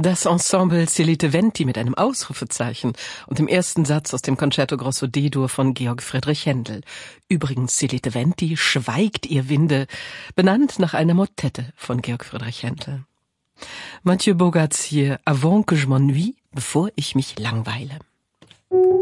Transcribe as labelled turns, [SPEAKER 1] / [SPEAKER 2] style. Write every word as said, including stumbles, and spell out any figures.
[SPEAKER 1] Das Ensemble Silete Venti mit einem Ausrufezeichen und dem ersten Satz aus dem Concerto Grosso D-Dur von Georg Friedrich Händel. Übrigens Silete Venti, schweigt ihr Winde, benannt nach einer Motette von Georg Friedrich Händel. Mathieu Bogarts hier, Avant que je m'ennuie, bevor ich mich langweile.